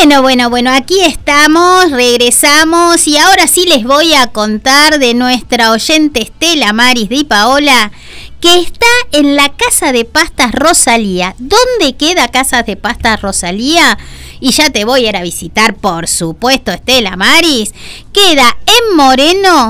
Bueno, aquí estamos, regresamos y ahora sí les voy a contar de nuestra oyente Estela Maris Di Paola, que está en la Casa de Pastas Rosalía. ¿Dónde queda Casa de Pastas Rosalía? Y ya te voy a ir a visitar, por supuesto, Estela Maris. Queda en Moreno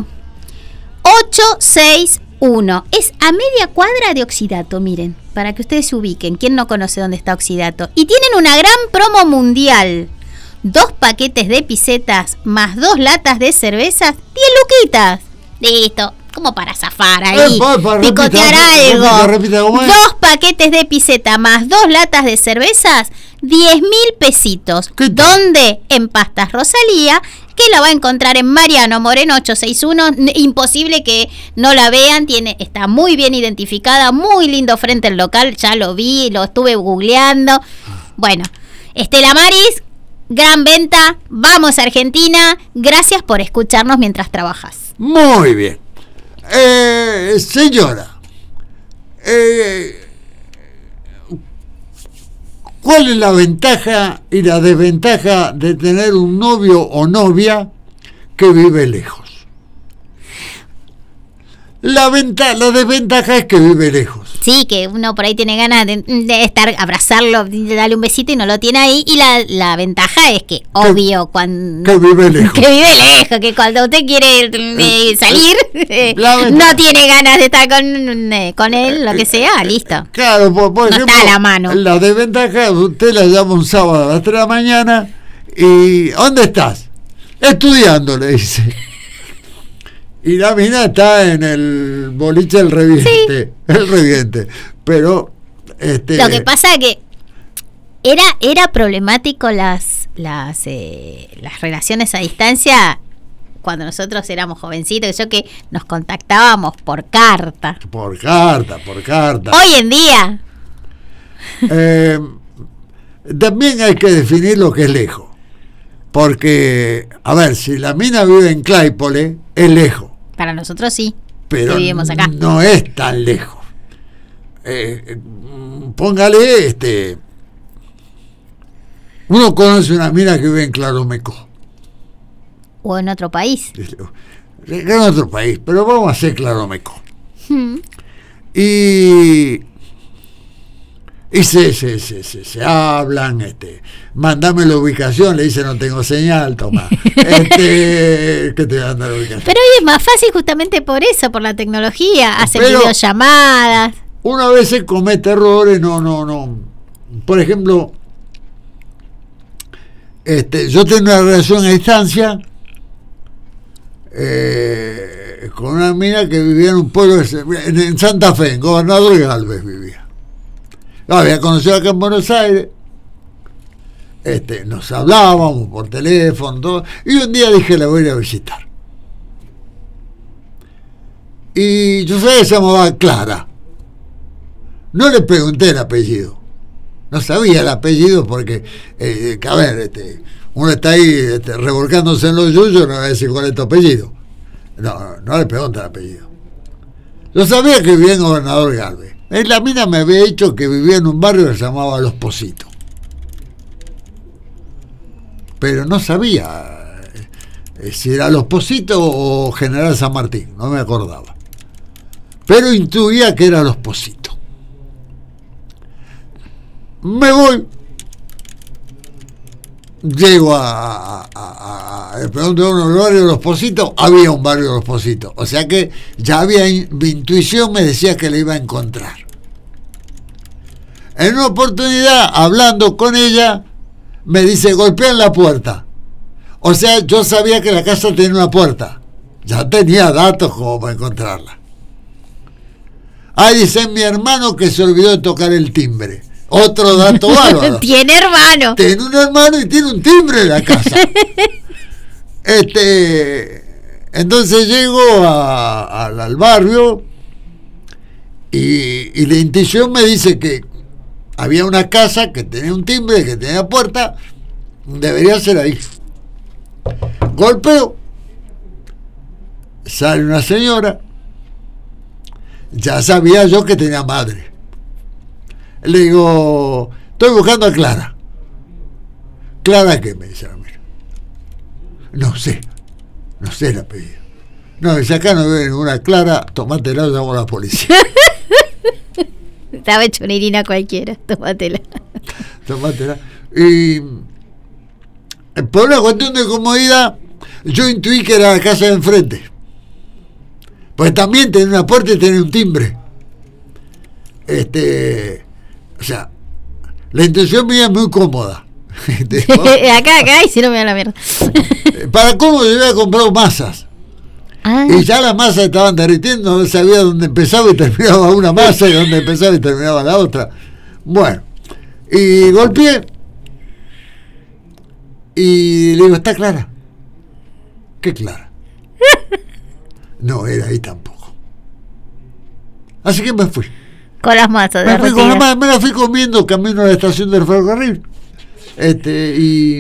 861. Es a media cuadra de Oxidato, miren, para que ustedes se ubiquen. ¿Quién no conoce dónde está Oxidato? Y tienen una gran promo mundial. 2 paquetes de pisetas más 2 latas de cervezas, 10 luquitas. Listo, como para zafar ahí, picotear algo. Repita, 2 paquetes de piseta más 2 latas de cervezas, 10.000 pesitos. ¿Dónde? En Pastas Rosalía, que la va a encontrar en Mariano Moreno 861. Imposible que no la vean, está muy bien identificada, muy lindo frente al local, ya lo vi, lo estuve googleando. Bueno, Estela Maris, gran venta, vamos a Argentina, gracias por escucharnos mientras trabajas. Muy bien. Señora, ¿cuál es la ventaja y la desventaja de tener un novio o novia que vive lejos? La desventaja es que vive lejos. Sí, que uno por ahí tiene ganas de estar, abrazarlo, de darle un besito y no lo tiene ahí. Y la ventaja es que, obvio, que vive lejos. Que vive lejos, que cuando usted quiere salir, no tiene ganas de estar con él, lo que sea, listo. Claro, por ejemplo, está a la mano. La desventaja, usted la llama un sábado a las 3 de la mañana y ¿dónde estás? Estudiando, le dice. Y la mina está en el boliche del Reviente, sí. El Reviente. Pero lo que pasa es que era problemático las relaciones a distancia cuando nosotros éramos jovencitos, que nos contactábamos por carta. Por carta. Hoy en día. También hay que definir lo que es lejos. Porque, a ver, si la mina vive en Claypole, es lejos. Para nosotros sí, pero que vivimos acá. No es tan lejos. Póngale, uno conoce una mina que vive en Claromecó. O en otro país. En otro país, pero vamos a hacer Claromecó. Y se hablan, mándame la ubicación, le dice no tengo señal, toma. Que te voy a dar la ubicación. Pero hoy es más fácil justamente por eso, por la tecnología, hacen videollamadas. Una vez se comete errores, no. Por ejemplo, yo tengo una relación a distancia con una mina que vivía en un pueblo en Santa Fe, en Gobernador Galvez vivía. La había conocido acá en Buenos Aires, nos hablábamos por teléfono, todo, y un día dije, la voy a ir a visitar. Y yo sabía que se llamaba Clara. No le pregunté el apellido. No sabía el apellido porque, a ver, uno está ahí revolcándose en los yuyos, no va a decir cuál es tu apellido. No le pregunté el apellido. Yo sabía que vivía en Gobernador Galvez. La mina me había dicho que vivía en un barrio que se llamaba Los Positos. Pero no sabía si era Los Positos o General San Martín, no me acordaba. Pero intuía que era Los Positos. Me voy. Llego le pregunto a uno, ¿el barrio de Los Positos? Había un barrio de Los Positos. O sea que ya mi intuición me decía que le iba a encontrar. En una oportunidad, hablando con ella, me dice, golpean la puerta. O sea, yo sabía que la casa tenía una puerta. Ya tenía datos como para encontrarla. Dice mi hermano que se olvidó de tocar el timbre. Otro dato bárbaro. Tiene hermano. Tiene un hermano y tiene un timbre en la casa. Entonces llego al barrio y la intuición me dice que había una casa que tenía un timbre, que tenía puerta, debería ser ahí. Golpeo, sale una señora, ya sabía yo que tenía madre. Le digo, estoy buscando a Clara. ¿Clara qué? Me dice, mira. No sé el apellido. No, si acá no veo ninguna Clara, tomátela, llamo a la policía. Estaba hecho una irina cualquiera, tómatela. Y por una cuestión de comodidad, yo intuí que era la casa de enfrente. Pues también tenía una puerta y tenía un timbre. O sea, la intención mía es muy cómoda. Acá, y si no me da la mierda. Para cómo yo había comprado masas. Y ya las masas estaban derritiendo, no sabía dónde empezaba y terminaba una masa y dónde empezaba y terminaba la otra. Bueno, y golpeé y le digo, ¿está clara? ¿Qué clara? No era ahí tampoco. Así que me fui. Con las masas. Me la fui comiendo camino a la estación del ferrocarril. Y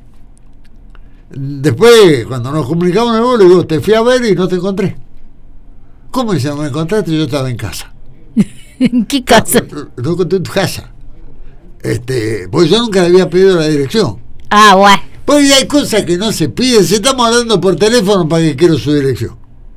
después, cuando nos comunicamos en el vuelo, le digo, te fui a ver y no te encontré. ¿Cómo dice? ¿Me encontraste? Yo estaba en casa. ¿En qué casa? No encontré en tu casa. Porque yo nunca le había pedido la dirección. Bueno. Porque hay cosas que no se piden. Si estamos hablando por teléfono, ¿para qué quiero su dirección?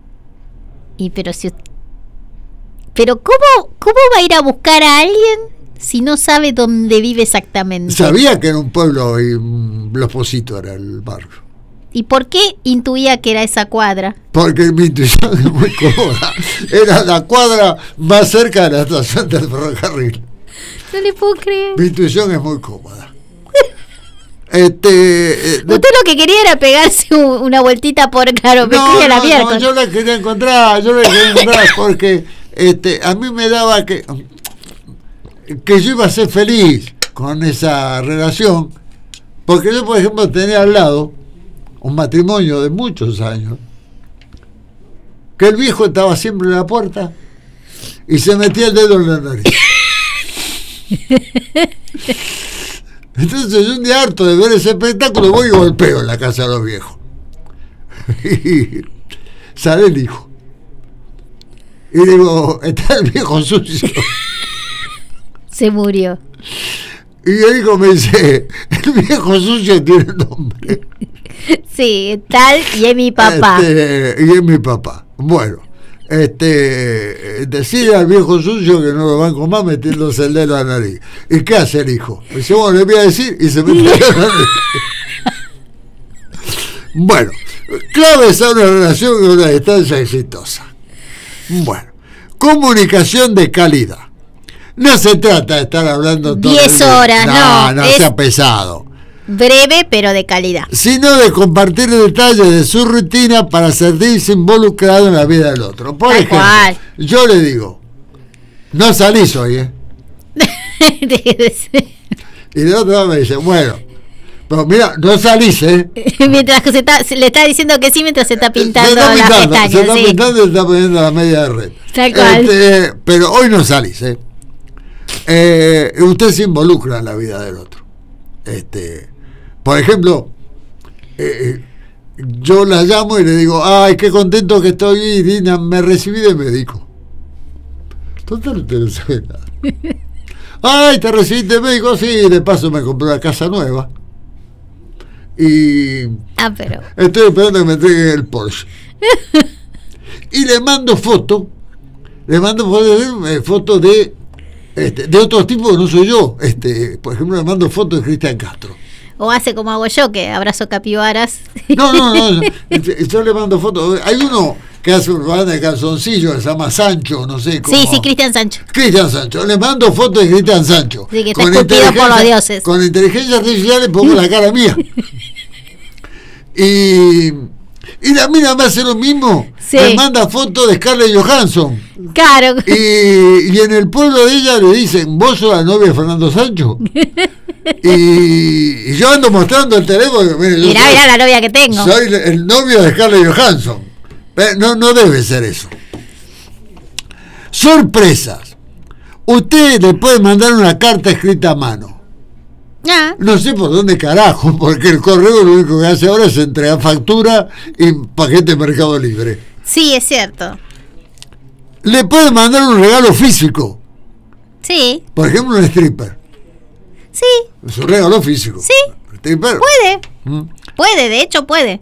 Pero ¿cómo va a ir a buscar a alguien si no sabe dónde vive exactamente? Sabía que era un pueblo y Los Positos era el barrio. ¿Y por qué intuía que era esa cuadra? Porque mi intuición es muy cómoda. Era la cuadra más cerca de la estación del ferrocarril. No le puedo creer. Mi intuición es muy cómoda. Usted lo que quería era pegarse una vueltita por la mierda. No, yo la quería encontrar porque a mí me daba que yo iba a ser feliz con esa relación, porque yo, por ejemplo, tenía al lado un matrimonio de muchos años, que el viejo estaba siempre en la puerta y se metía el dedo en la nariz. Entonces yo un día harto de ver ese espectáculo voy y golpeo en la casa de los viejos. Y sale el hijo y digo, está el viejo sucio. Se murió. Y el hijo me dice, el viejo sucio tiene nombre. Sí, tal, y es mi papá. Y es mi papá. Bueno, decirle al viejo sucio que no lo banco más metiéndose el dedo a la nariz. ¿Y qué hace el hijo? Me dice, bueno, le voy a decir, y se mete el dedo a la nariz. Bueno, clave es una relación con una distancia exitosa. Bueno, comunicación de calidad. No se trata de estar hablando todo 10 horas, no sea pesado. Breve, pero de calidad. Sino de compartir detalles de su rutina para sentirse involucrado en la vida del otro. Por ejemplo, yo le digo, no salís hoy, Y el otro me dice, bueno, pero mira, no salís, Mientras que le está diciendo que sí, mientras se está pintando las pestañas. Se está pintando y se está poniendo la media de red. Tal cual. Pero hoy no salís, usted se involucra en la vida del otro. Por ejemplo, yo la llamo y le digo, ay, qué contento que estoy, Dina, me recibí de médico. Total, usted no sabe nada. Ay, te recibiste de médico, sí, de paso me compré una casa nueva. Y pero estoy esperando que me entreguen el Porsche. Y le mando fotos de otros tipos que no soy yo. Por ejemplo, le mando fotos de Cristian Castro. O hace como hago yo, que abrazo capibaras. No. Yo le mando fotos. Hay uno que hace un banda de calzoncillo, se llama Sancho, no sé cómo. Sí, Cristian Sancho. Le mando fotos de Cristian Sancho. Sí, que está esculpido por los dioses. Con inteligencia artificial le pongo la cara mía. Y la mina me hace lo mismo. Sí. Me manda fotos de Scarlett Johansson. Claro. Y en el pueblo de ella le dicen, ¿vos sos la novia de Fernando Sancho? y yo ando mostrando el teléfono. Mirá la novia que tengo. Soy el novio de Scarlett Johansson. No debe ser eso. Sorpresas. Usted le puede mandar una carta escrita a mano. No sé por dónde carajo, porque el correo lo único que hace ahora es entregar factura y paquete de Mercado Libre. Sí, es cierto. Le puede mandar un regalo físico. Sí. Por ejemplo, un stripper. Sí. Es un regalo físico. Sí. Stripper. Puede, de hecho puede.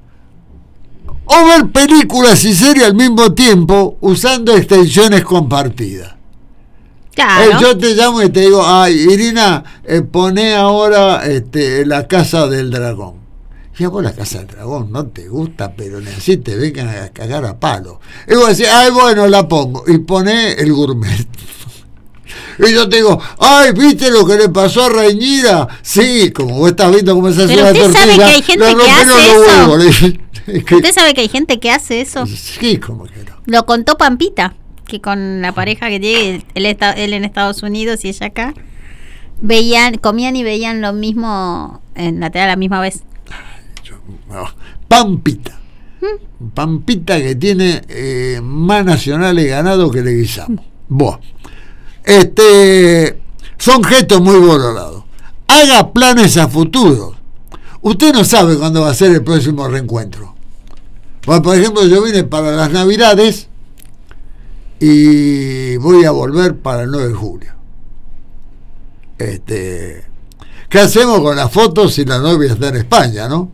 O ver películas y series al mismo tiempo usando extensiones compartidas. Claro. Yo te llamo y te digo, ay, Irina, poné ahora La Casa del Dragón. Y a vos La Casa del Dragón no te gusta, pero ni así te vengan a cagar a palo. Y vos decís, ay, bueno, la pongo. Y poné El Gourmet. Y yo te digo, ay, ¿viste lo que le pasó a Reñira? Sí, como vos estás viendo cómo se hace la tortilla. Pero usted sabe que hay gente que hace eso. ¿Usted sabe que hay gente que hace eso? Sí, como que no. Lo contó Pampita, que con la pareja que tiene, él en Estados Unidos y ella acá, comían y veían lo mismo en la tele a la misma vez. Pampita. Pampita que tiene más nacionales ganado que le guisamos. Buah. Son gestos muy valorados. Haga planes a futuro. Usted no sabe cuándo va a ser el próximo reencuentro. Bueno, por ejemplo, yo vine para las Navidades y voy a volver para el 9 de julio. ¿Qué hacemos con las fotos si la novia está en España, no?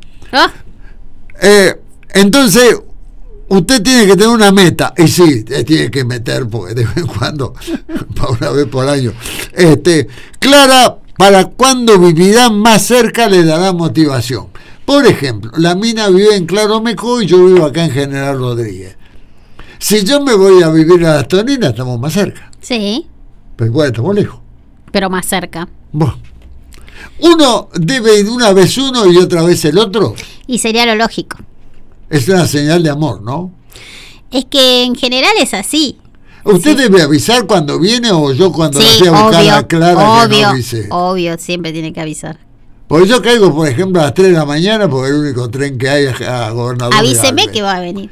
Entonces, usted tiene que tener una meta, y sí, tiene que meter, porque de vez en cuando, para una vez por año, clara, para cuando vivirán más cerca le dará motivación. Por ejemplo, la mina vive en Claromeco y yo vivo acá en General Rodríguez. Si yo me voy a vivir a Las Toninas, estamos más cerca. Sí. Pero bueno, estamos lejos. Pero más cerca. Bueno. Uno debe ir una vez uno y otra vez el otro. Y sería lo lógico. Es una señal de amor, ¿no? Es que en general es así. ¿Usted debe avisar cuando viene o yo cuando la fui a buscar a Clara que no avisé? Obvio, siempre tiene que avisar. Porque yo caigo, por ejemplo, a las 3 de la mañana porque es el único tren que hay a Gobernador. Avíseme que va a venir.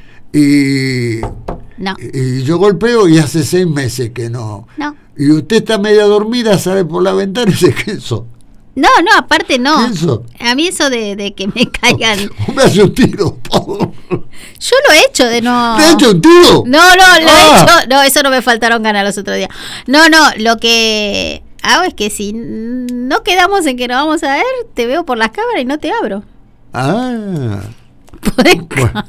Y yo golpeo y hace 6 meses que no. Y usted está media dormida, sale por la ventana y se quedó. No, aparte no. ¿Eso? A mí eso de que me caigan. Me hace un tiro. Yo lo he hecho de no. ¿Te has hecho un tiro? No, lo he hecho. No, eso no me faltaron ganas los otros días. No, lo que hago es que si no quedamos en que nos vamos a ver, te veo por las cámaras y no te abro. Bueno.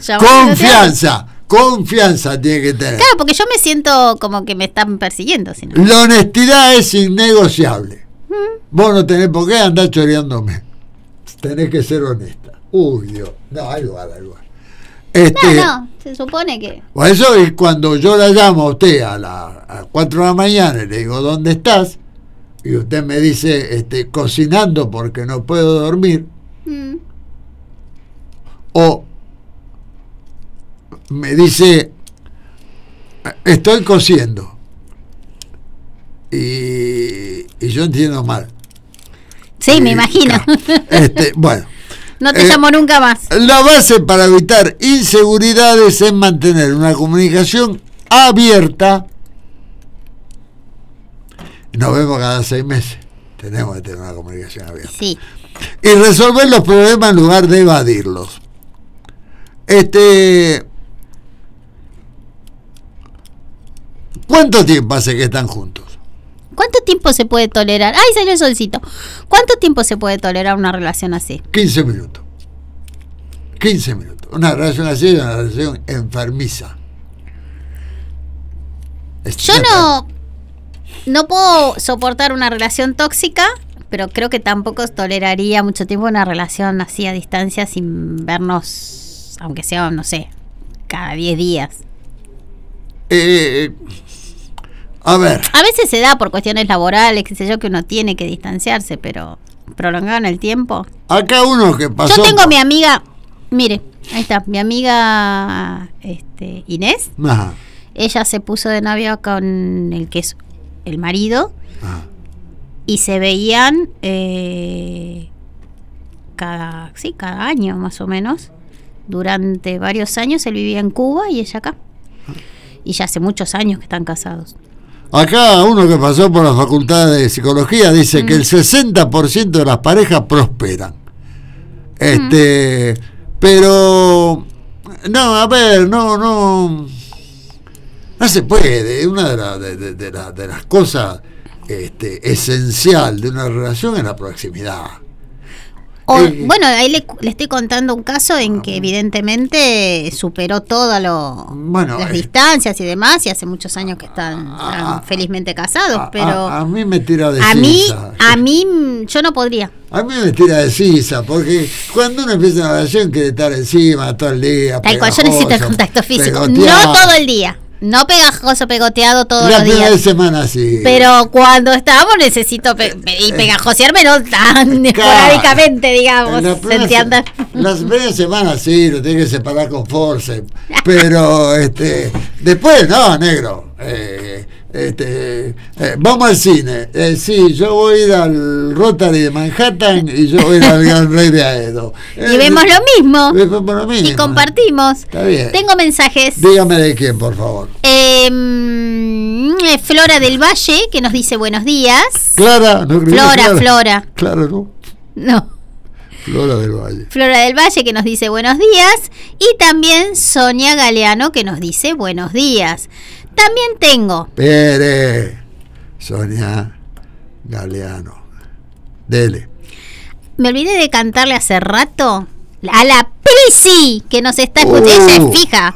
Confianza tiene que tener. Claro, porque yo me siento como que me están persiguiendo. Si no. La honestidad es innegociable. Vos no tenés por qué andar choreándome. Tenés que ser honesta. Uy, Dios. No, hay lugar. No, se supone que. Por eso es cuando yo la llamo a usted a las 4 de la mañana y le digo, ¿dónde estás? Y usted me dice, cocinando porque no puedo dormir. O me dice, estoy cosiendo. Y yo entiendo mal. Sí, me imagino. Bueno. No te llamo nunca más. La base para evitar inseguridades es mantener una comunicación abierta. Nos vemos cada 6 meses. Tenemos que tener una comunicación abierta. Sí. Y resolver los problemas en lugar de evadirlos. ¿Cuánto tiempo hace que están juntos? ¿Cuánto tiempo se puede tolerar? ¡Ay, salió el solcito! ¿Cuánto tiempo se puede tolerar una relación así? 15 minutos. 15 minutos. Una relación así es una relación enfermiza. Yo no puedo soportar una relación tóxica, pero creo que tampoco toleraría mucho tiempo una relación así a distancia sin vernos, aunque sea, no sé, cada 10 días. A ver. A veces se da por cuestiones laborales, qué sé yo, que uno tiene que distanciarse, pero prolongado en el tiempo. Acá uno que pasó. Yo tengo mi amiga, mire, ahí está, mi amiga Inés. Ajá. Ella se puso de novia con el que es el marido. Ajá. Y se veían cada año más o menos. Durante varios años él vivía en Cuba y ella acá. Y ya hace muchos años que están casados. Acá uno que pasó por la facultad de psicología dice que el 60% de las parejas prosperan. Pero no, a ver, no se puede. Una de las cosas esencial de una relación es la proximidad. Bueno, ahí le estoy contando un caso en que evidentemente superó todo las distancias y demás, y hace muchos años que están felizmente casados, pero a mí me tira de sisa. A mí yo no podría. A mí me tira de sisa, porque cuando uno empieza una relación quiere estar encima todo el día. Tal cual, yo necesito el contacto físico, no todo el día. No pegajoso, pegoteado todos los días. La primera semana sí. Pero cuando estábamos necesito pegajosearme no tan esporádicamente, digamos. Las primeras semanas sí, lo tienes que separar con force. Pero después, no, negro. Vamos al cine. Sí, yo voy a ir al Rotary de Manhattan y yo voy a ir al Gran Rey de Aedo. Y vemos lo mismo. Y compartimos. Está bien. Tengo mensajes. Dígame de quién, por favor. Flora del Valle, que nos dice buenos días. Clara, no creo. Flora. Clara, no. No. Flora del Valle. Flora del Valle, que nos dice buenos días. Y también Sonia Galeano, que nos dice buenos días. También tengo. Pere, Sonia Galeano. Dele. Me olvidé de cantarle hace rato a la Prisi, que nos está escuchando. Ella es fija.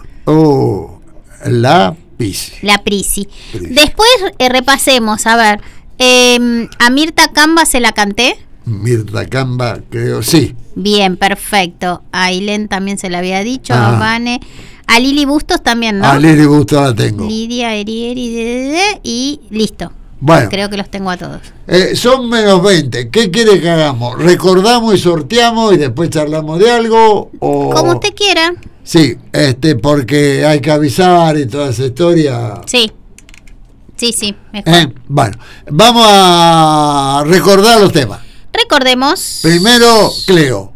La Prisi. La Prisi. Después repasemos, a ver. A Mirta Camba se la canté. Mirta Camba, creo, sí. Bien, perfecto. A Ailén también se la había dicho, a Vane. A Lili Bustos también, ¿no? A Lili Bustos la tengo. Lidia, Eri, y listo. Bueno. Creo que los tengo a todos. Son menos 20. ¿Qué quiere que hagamos? ¿Recordamos y sorteamos y después charlamos de algo? O... Como usted quiera. Sí, porque hay que avisar y toda esa historia. Sí, mejor. Bueno, vamos a recordar los temas. Recordemos. Primero, Cleo.